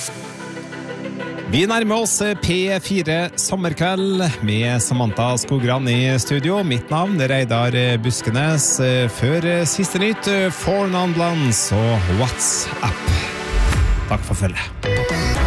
Vi nærmer oss P4 sommerkveld med Samantha Skogran i studio. Mitt navn er Reidar Buskenes. Før siste nytt, Four Non Blondes og WhatsApp. Takk for følget.